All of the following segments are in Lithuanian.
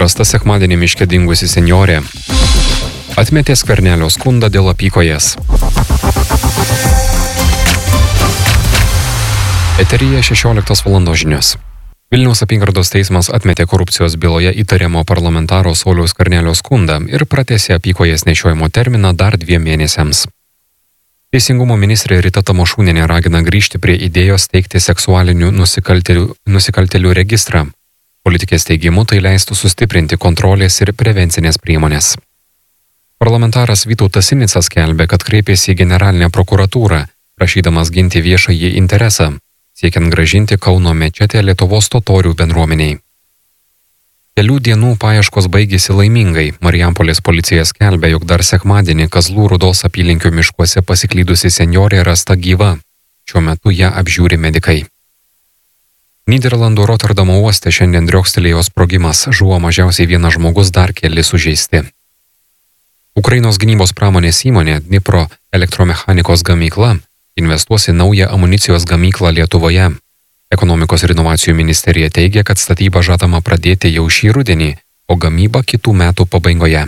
Rasta sekmadienį miške dingusi senjorė. Atmetė Skvernelio skundą dėl apykojes. Eteryje 16 val. Žinios. Vilniaus apygardos teismas atmetė korupcijos byloje įtariamo parlamentaro Sauliaus Skvernelio skundą ir pratęsė apykojes nešiojimo terminą dar 2 mėnesiams. Teisingumo ministrė Rita Tamašūnienė ragina grįžti prie idėjos steigti seksualinių nusikaltėlių registrą. Politikės teigimu tai leistų sustiprinti kontrolės ir prevencinės priemonės. Parlamentaras Vytautas Sinicas skelbė, kad kreipėsi į generalinę prokuratūrą, prašydamas ginti viešąjį interesą, siekiant grąžinti Kauno mečetę Lietuvos totorių bendruomeniai. Kelių dienų paieškos baigėsi laimingai. Marijampolės policija skelbė, jog dar sekmadienį Kazlų Rūdos apylinkių miškuose pasiklydusi senjorė rasta gyva. Šiuo metu ją apžiūri medikai. Nyderlandų Roterdamo uoste šiandien driokstelėjo sprogimas, žuvo mažiausiai 1 žmogus, dar keli sužeisti. Ukrainos gynybos pramonės įmonė Dnipro elektromechanikos gamykla investuos į naują amunicijos gamyklą Lietuvoje. Ekonomikos ir inovacijų ministerija teigia, kad statybą žadama pradėti jau šį rudenį, o gamyba kitų metų pabaigoje.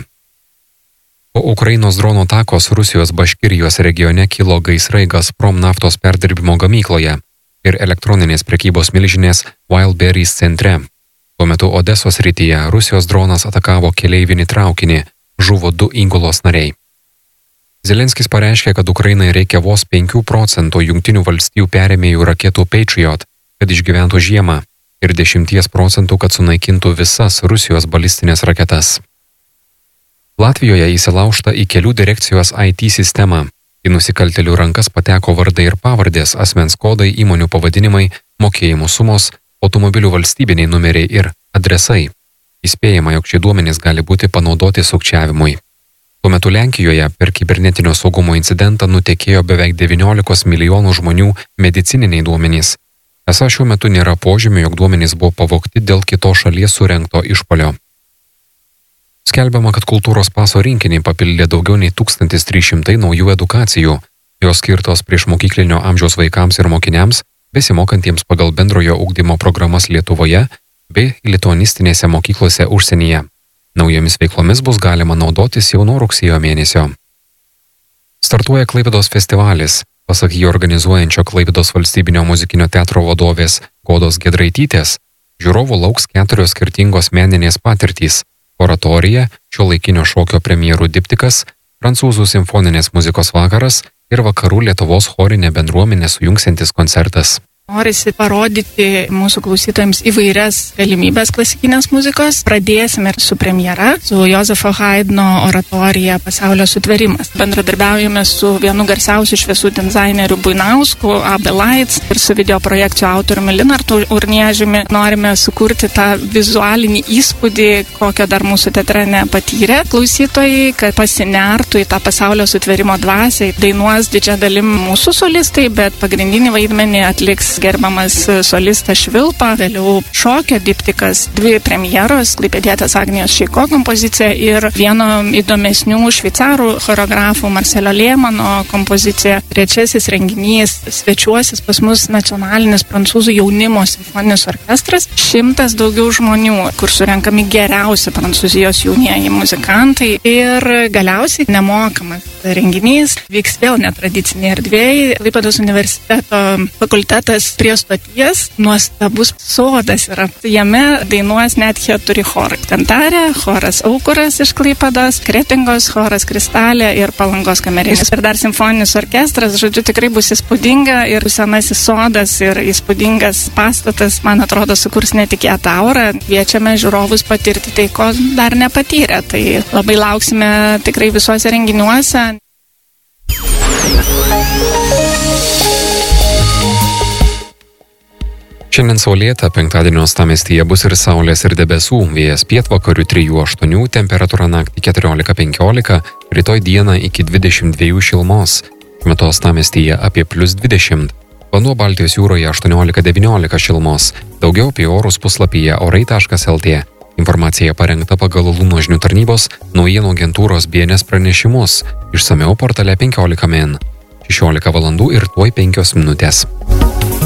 Po Ukrainos drono atakos Rusijos Baškirijos regione kilo gaisrai Gazprom naftos perdirbimo gamykloje ir elektroninės prekybos milžinės Wildberries centre. Tuo metu Odesos srityje Rusijos dronas atakavo keleivinį traukinį, žuvo 2 įgulos nariai. Zelenskis pareiškė, kad Ukrainai reikia vos 5% Jungtinių valstijų perėmėjų raketų Patriot, kad išgyventų žiemą, ir 10%, kad sunaikintų visas Rusijos balistinės raketas. Latvijoje įsilaužta į kelių direkcijos IT sistemą. Į nusikaltėlių rankas pateko vardai ir pavardės, asmens kodai, įmonių pavadinimai, mokėjimų sumos, automobilių valstybiniai numeriai ir adresai. Įspėjama, jog šie duomenys gali būti panaudoti sukčiavimui. Tuo metu Lenkijoje per kibernetinio saugumo incidentą nutekėjo beveik 19 milijonų žmonių medicininiai duomenys. Esą šiuo metu nėra požymių, jog duomenys buvo pavogti dėl kitos šalies surengto išpuolio. Skelbiama, kad kultūros paso rinkinį papildė daugiau nei 1300 naujų edukacijų. Jos skirtos priešmokyklinio amžiaus vaikams ir mokiniams, besimokantiems pagal bendrojo ugdymo programas Lietuvoje bei lituanistinėse mokyklose užsienyje. Naujomis veiklomis bus galima naudotis jau nuo rugsėjo mėnesio. Startuoja Klaipėdos festivalis. Pasak jį organizuojančio Klaipėdos valstybinio muzikinio teatro vadovės Godos Giedraitytės, žiūrovų lauks 4 skirtingos meninės patirtys: oratorija, šiuolaikinio šokio premjerų diptikas, prancūzų simfoninės muzikos vakaras ir vakarų Lietuvos chorinę bendruomenę sujungsiantis koncertas. Norisi parodyti mūsų klausytojams įvairias galimybės klasikinės muzikos. Pradėsime su premjera, su Jozefo Haidno oratorija Pasaulio sutvėrimas. Bendradarbiaujame su vienu garsiausių šviesų dizainerių Buinausku, AB Lights, ir su video projekcijų autoriumi Linartu Urniežiumi. Norime sukurti tą vizualinį įspūdį, kokio dar mūsų teatre nepatyrė klausytojai, kad pasinertų į tą pasaulio sutvėrimo dvasią. Dainuos didžia dalim mūsų solistai, bet pagrindinį vaidmenį atliks gerbiamas solistas Švilpa, vėliau šokio diptikas, 2 premjeros, klaipėdietės Agnijos Šeiko kompozicija ir vieno įdomesnių šveicarų choreografų Marcelio Lėmano kompozicija. 3. renginys svečiuosis pas mus nacionalinis prancūzų jaunimo simfoninis orkestras, 100 daugiau žmonių, kur surenkami geriausi prancūzijos jaunieji muzikantai ir galiausiai nemokamas renginys vyks vėl netradicinėje erdvėje. Klaipėdos universiteto fakultetas prie stoties, nuostabus sodas yra. Jame dainuos net 4 chorai. Kantarė, choras Aukuras iš Klaipėdos, Kretingos choras Kristalė ir Palangos kamerinis. Ir dar simfoninis orkestras, žodžiu, tikrai bus įspūdinga ir senasis sodas ir įspūdingas pastatas, man atrodo, sukurs netikėtą aurą. Kviečiame žiūrovus patirti tai, ko dar nepatyrė. Tai labai lauksime tikrai visuose renginiuose. Šiandien saulėta, penktadienio uostamiestyje bus ir saulės ir debesų, vėjas pietvakarių 3-8, temperatūra naktį 14-15, rytoj dieną iki 22 šilumos, metu uostamiestyje apie +20, vanduo Baltijos jūroje 18-19 šilumos, daugiau apie orus puslapyje orai.lt. Informacija parengta pagal Luno žinių tarnybos naujienų agentūros BNS pranešimus, išsamiau portale 15 min. 16 valandų ir tuoj 5 minutės.